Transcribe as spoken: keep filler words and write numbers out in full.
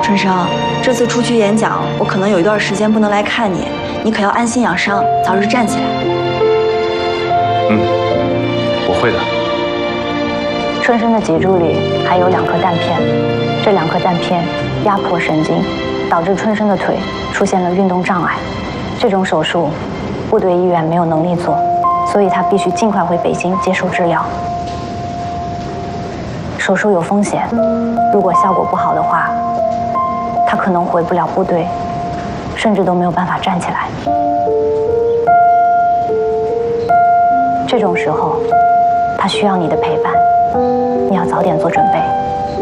春生，这次出去演讲，我可能有一段时间不能来看你，你可要安心养伤，早日站起来。 嗯，我会的。 春生的脊柱里还有两颗弹片，这两颗弹片压迫神经，导致春生的腿出现了运动障碍。这种手术，部队医院没有能力做，所以他必须尽快回北京接受治疗。手术有风险，如果效果不好的话，他可能回不了部队，甚至都没有办法站起来。这种时候，他需要你的陪伴，你要早点做准备。